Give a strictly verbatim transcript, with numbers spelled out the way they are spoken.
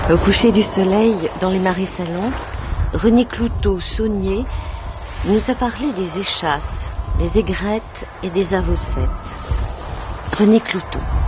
Au coucher du soleil, dans les marais salants, René Cloutot, saunier, nous a parlé des échasses, des aigrettes et des avocettes. René Cloutot.